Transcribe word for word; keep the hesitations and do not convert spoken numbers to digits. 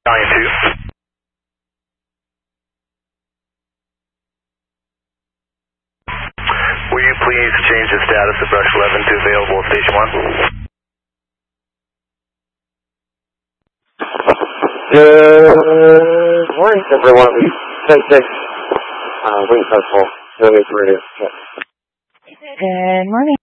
Battalion two. Will you please change the status of Brush eleven to available at Station one? Good morning, everyone. ten six, uh, Wing Festival, radio. Good morning.